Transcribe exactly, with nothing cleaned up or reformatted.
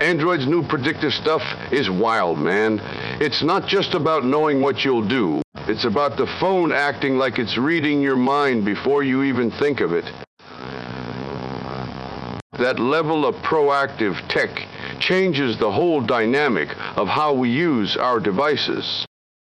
Android's new predictive stuff is wild, man. It's not just about knowing what you'll do. It's about the phone acting like it's reading your mind before you even think of it. That level of proactive tech changes the whole dynamic of how we use our devices.